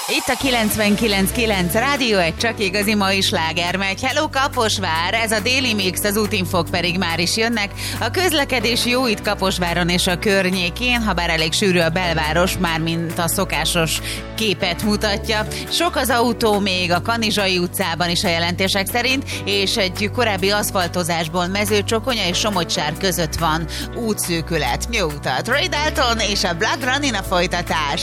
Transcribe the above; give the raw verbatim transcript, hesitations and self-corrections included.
Itt a kilencvenkilenc kilenc Rádió, egy csak igazi mai sláger megy. Hello Kaposvár, ez a déli mix, az útinfók pedig már is jönnek. A közlekedés jó itt Kaposváron és a környékén, ha bár elég sűrű a belváros, már mint a szokásos képet mutatja. Sok az autó még a Kanizsai utcában is a jelentések szerint, és egy korábbi aszfaltozásból Mezőcsokonya és Somogyssár között van útszűkület. Jó utat! Ray Dalton és a Black Running a folytatás.